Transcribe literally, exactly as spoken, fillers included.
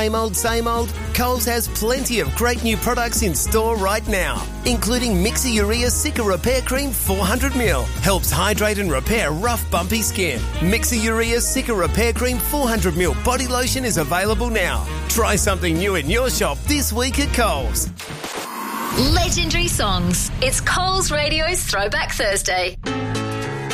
Same old, same old? Coles has plenty of great new products in store right now, including Mixer Urea Cica Repair Cream four hundred milliliters. Helps hydrate and repair rough, bumpy skin. Mixer Urea Cica Repair Cream four hundred milliliters body lotion is available now. Try something new in your shop this week at Coles. Legendary songs. It's Coles Radio's Throwback Thursday.